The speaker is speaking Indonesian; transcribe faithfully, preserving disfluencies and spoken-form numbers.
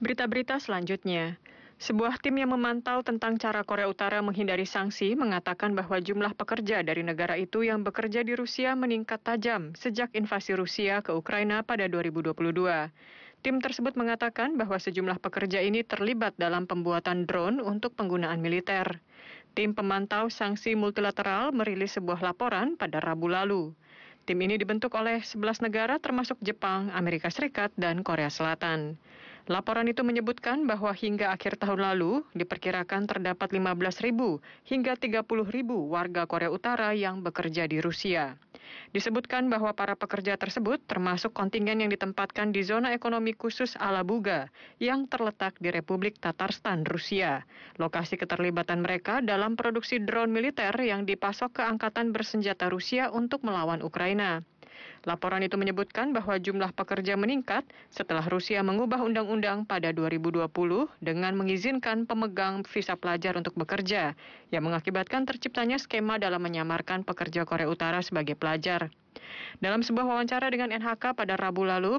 Berita-berita selanjutnya. Sebuah tim yang memantau tentang cara Korea Utara menghindari sanksi mengatakan bahwa jumlah pekerja dari negara itu yang bekerja di Rusia meningkat tajam sejak invasi Rusia ke Ukraina pada dua ribu dua puluh dua. Tim tersebut mengatakan bahwa sejumlah pekerja ini terlibat dalam pembuatan drone untuk penggunaan militer. Tim pemantau sanksi multilateral merilis sebuah laporan pada Rabu lalu. Tim ini dibentuk oleh sebelas negara termasuk Jepang, Amerika Serikat, dan Korea Selatan. Laporan itu menyebutkan bahwa hingga akhir tahun lalu diperkirakan terdapat lima belas ribu hingga tiga puluh ribu warga Korea Utara yang bekerja di Rusia. Disebutkan bahwa para pekerja tersebut termasuk kontingen yang ditempatkan di zona ekonomi khusus Alabuga yang terletak di Republik Tatarstan, Rusia. Lokasi keterlibatan mereka dalam produksi drone militer yang dipasok ke angkatan bersenjata Rusia untuk melawan Ukraina. Laporan itu menyebutkan bahwa jumlah pekerja meningkat setelah Rusia mengubah undang-undang pada dua ribu dua puluh dengan mengizinkan pemegang visa pelajar untuk bekerja, yang mengakibatkan terciptanya skema dalam menyamarkan pekerja Korea Utara sebagai pelajar. Dalam sebuah wawancara dengan N H K pada Rabu lalu,